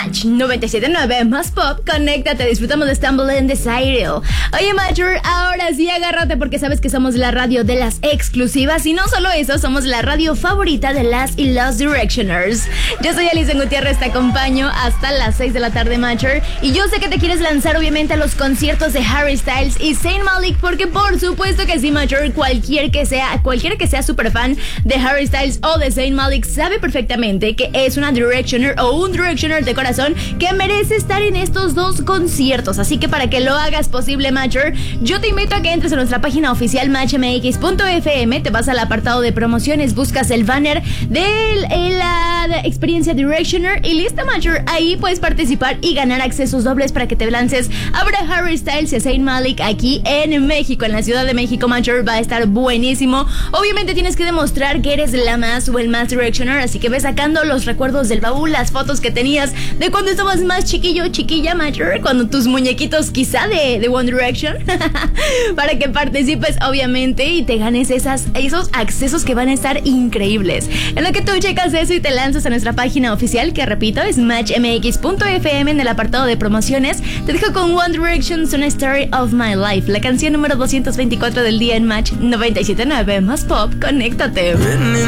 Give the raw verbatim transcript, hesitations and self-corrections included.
Match noventa y siete punto nueve más pop, conéctate, disfrutamos de Stumble and Desire. Oye, Matcher, ahora sí agárrate porque sabes que somos la radio de las exclusivas y no solo eso, somos la radio favorita de las y los Directioners. Yo soy Alison Gutiérrez, te acompaño hasta las seis de la tarde, Matcher, y yo sé que te quieres lanzar obviamente a los conciertos de Harry Styles y Zayn Malik porque por supuesto que sí, Matcher, cualquier que sea, cualquiera que sea super fan de Harry Styles o de Zayn Malik sabe perfectamente que es una Directioner o un Directioner de corazón que merece estar en estos dos conciertos. Así que para que lo hagas posible, Matcher, yo te invito a que entres a nuestra página oficial match m x punto f m, te vas al apartado de promociones, buscas el banner de la experiencia Directioner y listo, Matcher, ahí puedes participar y ganar accesos dobles para que te lances a ver a Harry Styles y a Zayn Malik aquí en México, en la Ciudad de México. Matcher, va a estar buenísimo. Obviamente tienes que demostrar que eres la más o el más Directioner, así que ve sacando los recuerdos del baúl, las fotos que tenías de cuando estabas más chiquillo, chiquilla, Matcher, cuando tus muñequitos quizá de, de One Direction para que participes obviamente y te ganes esas, esos accesos que van a estar increíbles. En lo que tú checas eso y te lanzas a nuestra página oficial, que repito es match m x punto f m, en el apartado de promociones te dejo con One Direction's Una Story of My Life, la canción número doscientos veinticuatro del día en Match noventa y siete punto nueve más pop. Conéctate.